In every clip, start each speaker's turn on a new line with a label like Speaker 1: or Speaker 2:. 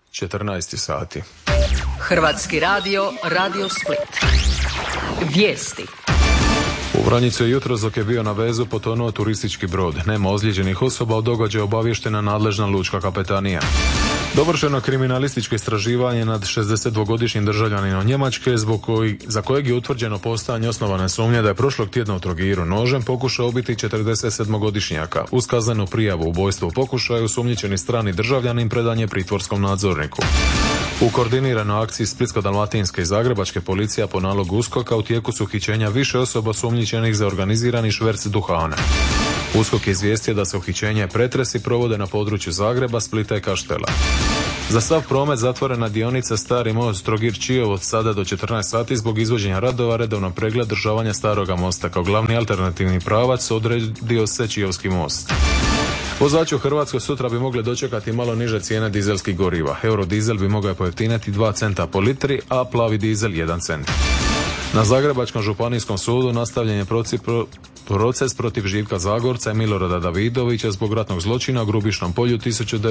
Speaker 1: 14 sati.
Speaker 2: Hrvatski radio, Radio Split. Vijesti.
Speaker 1: U Vranjicu je jutros dok je bio na vezu potonuo turistički brod. Nema ozlijeđenih osoba, o događaju obavještena nadležna lučka kapetanija. Dovršeno kriminalističko istraživanje nad 62-godišnjim državljaninom Njemačke za kojeg je utvrđeno postojanje osnovane sumnje da je prošlog tjedna u Trogiru nožem pokušao ubiti 47-godišnjaka. Uz kaznenu prijavu ubojstva u pokušaju osumnjičeni strani državljanin predan je pritvorskom nadzorniku. U koordiniranoj akciji Splitsko-dalmatinske i Zagrebačke policija po nalogu USKOK-a u tijeku su uhićenja više osoba osumnjičenih za organizirani šverc duhana. USKOK je izvijestio da se uhićenje i pretresi provode na području Zagreba, Splita i Kaštela. Za sav promet zatvorena dionica Stari most Trogir-Čiovo od sada do 14 sati zbog izvođenja radova, redovno pregled održavanja Staroga mosta. Kao glavni alternativni pravac odredio se Čiovski most. Vozači u Hrvatskoj sutra bi mogli dočekati malo niže cijene dizelskih goriva. Eurodizel bi mogao pojeftiniti 2 centa po litri, a plavi dizel 1 cent. Na Zagrebačkom županijskom sudu nastavljen je proces protiv Živka Zagorca i Milorada Davidovića zbog ratnog zločina u Grubišnom polju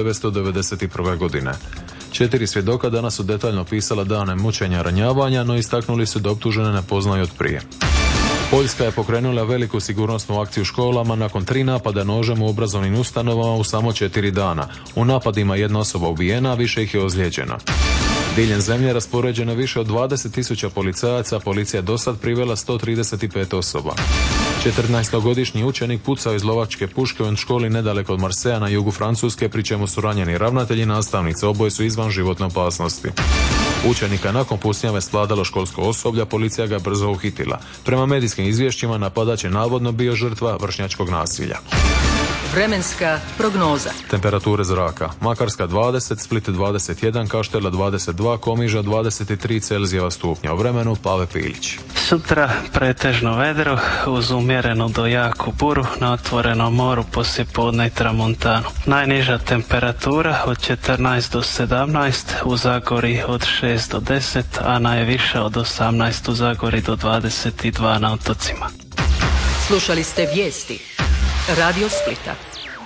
Speaker 1: 1991. godine. 4 svjedoka danas su detaljno pisala dane mučenja i ranjavanja, no istaknuli su da optužene ne poznaju od prije. Poljska je pokrenula veliku sigurnosnu akciju u školama nakon 3 napada nožem u obrazovnim ustanovama u samo 4 dana. U napadima 1 osoba ubijena, a više ih je ozlijeđena. Diljem zemlje raspoređeno više od 20.000 policajaca, policija je dosad privela 135 osoba. 14-godišnji učenik pucao iz lovačke puške u školi nedaleko od Marseja na jugu Francuske, pri čemu su ranjeni ravnatelji i nastavnice, oboje su izvan životne opasnosti. Učenika nakon pucnjave svladalo školsko osoblja, policija ga je brzo uhitila. Prema medijskim izvješćima napadač je navodno bio žrtva vršnjačkog nasilja.
Speaker 2: Vremenska prognoza.
Speaker 1: Temperature zraka: Makarska 20, Split 21, Kaštela 22, Komiža 23 Celzijeva stupnja. U vremenu Pave Pilić.
Speaker 3: Sutra pretežno vedro uz umjerenu do jaku buru na otvorenom moru poslijepodne i tramontanu. Najniža temperatura od 14 do 17, u Zagori od 6 do 10, a najviša od 18 u Zagori do 22 na otocima.
Speaker 2: Slušali ste vijesti Radio Splita.